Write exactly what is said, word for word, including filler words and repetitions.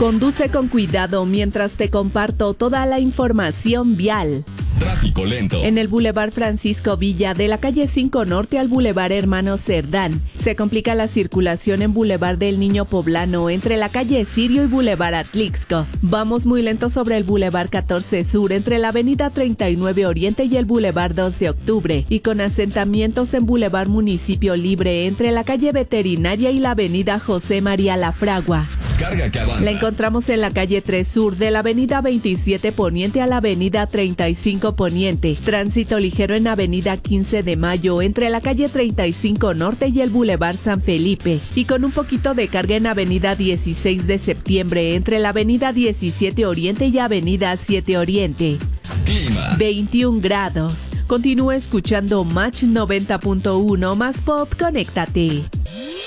Conduce con cuidado mientras te comparto toda la información vial. Tráfico lento. En el Boulevard Francisco Villa, de la calle cinco Norte al Boulevard Hermano Cerdán, se complica la circulación en Boulevard del Niño Poblano entre la calle Sirio y Boulevard Atlixco. Vamos muy lento sobre el Boulevard catorce Sur entre la avenida treinta y nueve Oriente y el Boulevard dos de Octubre, y con asentamientos en Boulevard Municipio Libre entre la calle Veterinaria y la avenida José María Lafragua. Carga que avanza. La encontramos en la calle tres Sur, de la avenida veintisiete Poniente a la avenida treinta y cinco Poniente. Tránsito ligero en avenida quince de Mayo, entre la calle treinta y cinco Norte y el Boulevard San Felipe. Y con un poquito de carga en avenida dieciséis de Septiembre, entre la avenida diecisiete Oriente y avenida siete Oriente. Clima. veintiún grados. Continúa escuchando Match noventa punto uno más Pop, conéctate.